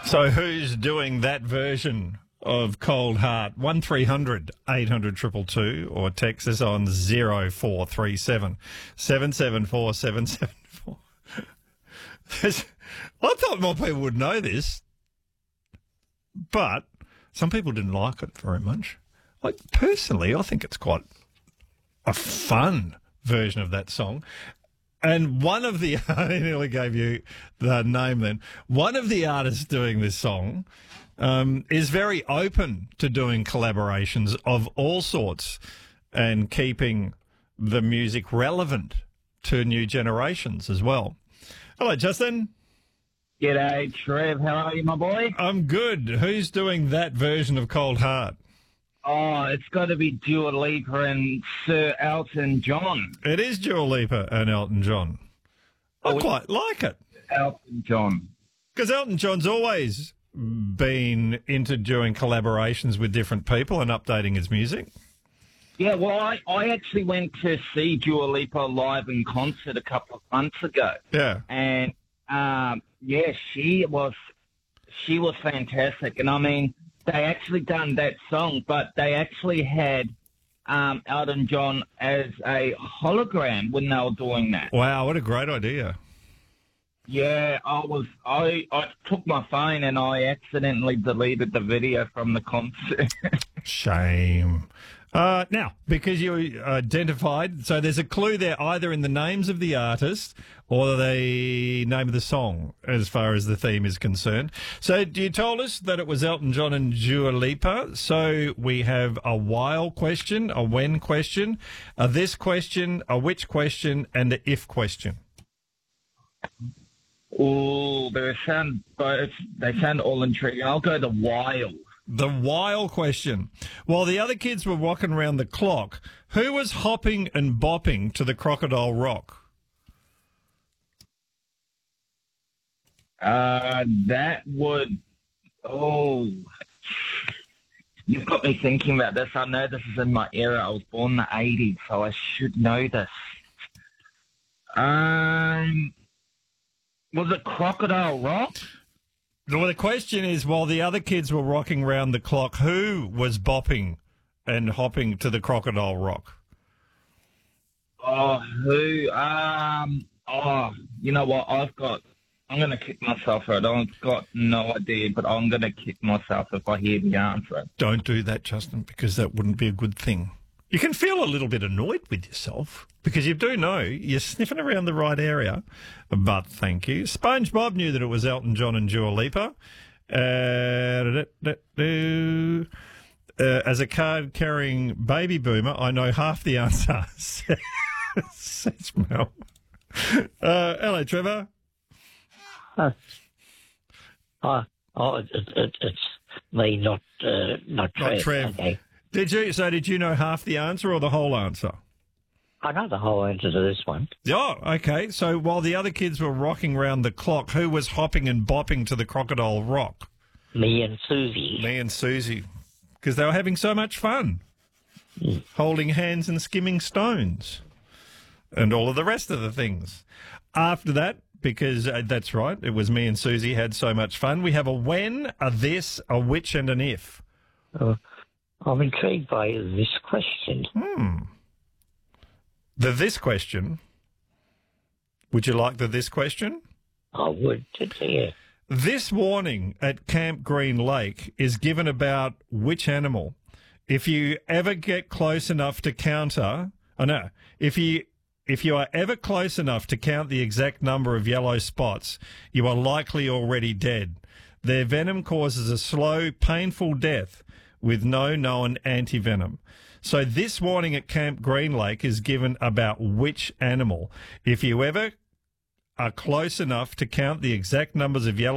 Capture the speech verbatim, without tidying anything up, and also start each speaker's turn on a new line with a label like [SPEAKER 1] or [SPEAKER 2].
[SPEAKER 1] So who's doing that version of Cold Heart? one three hundred eight hundred two two two or text us on zero four three seven seven seven four seven seven four. I thought more people would know this, but some people didn't like it very much. Like, personally, I think it's quite a fun version of that song. And one of the, I nearly gave you the name then, one of the artists doing this song um, is very open to doing collaborations of all sorts and keeping the music relevant to new generations as well. Hello, Justin.
[SPEAKER 2] G'day, Trev. How are you, my boy?
[SPEAKER 1] I'm good. Who's doing that version of Cold Heart?
[SPEAKER 2] Oh, it's got to be Dua Lipa and Sir Elton John.
[SPEAKER 1] It is Dua Lipa and Elton John. I
[SPEAKER 2] Oh,
[SPEAKER 1] quite like it.
[SPEAKER 2] Elton John.
[SPEAKER 1] Because Elton John's always been into doing collaborations with different people and updating his music.
[SPEAKER 2] Yeah, well, I, I actually went to see Dua Lipa live in concert a couple of months ago.
[SPEAKER 1] Yeah.
[SPEAKER 2] And, um, yeah, she was, she was fantastic. And, I mean, they actually done that song, but they actually had um, Elton John as a hologram when they were doing that.
[SPEAKER 1] Wow, what a great idea.
[SPEAKER 2] Yeah, I was. I I took my phone and I accidentally deleted the video from the concert.
[SPEAKER 1] Shame. Uh, now, because you identified, so there's a clue there either in the names of the artist or the name of the song as far as the theme is concerned. So you told us that it was Elton John and Dua Lipa. So we have a while question, a when question, a this question, a which question, and a if question.
[SPEAKER 2] Oh, they sound both. They sound all intriguing. I'll go the while.
[SPEAKER 1] The while question. While the other kids were walking around the clock, who was hopping and bopping to the Crocodile Rock?
[SPEAKER 2] Uh, that would. Oh, you've got me thinking about this. I know this is in my era. I was born in the eighties, so I should know this. Um, was it Crocodile Rock?
[SPEAKER 1] Well, the question is, while the other kids were rocking round the clock, who was bopping and hopping to the Crocodile Rock?
[SPEAKER 2] Oh, who? Um, oh, you know what? I've got. I'm going to kick myself out. I've got no idea, but I'm going to kick myself if I hear the answer.
[SPEAKER 1] Don't do that, Justin, because that wouldn't be a good thing. You can feel a little bit annoyed with yourself because you do know you're sniffing around the right area. But thank you. SpongeBob knew that it was Elton John and Dua Lipa. Uh, uh, as a card-carrying baby boomer, I know half the answer. Says Mel. Uh, hello, Trevor.
[SPEAKER 3] Uh, oh, oh it, it, it's me, not uh, not Trev.
[SPEAKER 1] Not Trev.
[SPEAKER 3] Okay.
[SPEAKER 1] Did you? So did you know half the answer or the whole answer?
[SPEAKER 3] I know the whole answer to this one.
[SPEAKER 1] Oh, okay. So while the other kids were rocking round the clock, who was hopping and bopping to the Crocodile Rock?
[SPEAKER 3] Me and Susie.
[SPEAKER 1] Me and Susie. Because they were having so much fun.
[SPEAKER 3] Mm.
[SPEAKER 1] Holding hands and skimming stones. And all of the rest of the things. After that, because uh, that's right, it was me and Susie had so much fun, we have a when, a this, a which, and an if.
[SPEAKER 3] Uh, I'm intrigued by this question.
[SPEAKER 1] Hmm. The this question. Would you like the this question?
[SPEAKER 3] I would, yeah.
[SPEAKER 1] This warning at Camp Green Lake is given about which animal? If you ever get close enough to counter, oh no, if you if you are ever close enough to count the exact number of yellow spots, you are likely already dead. Their venom causes a slow, painful death with no known antivenom. So this warning at Camp Green Lake is given about which animal? If you ever are close enough to count the exact numbers of yellow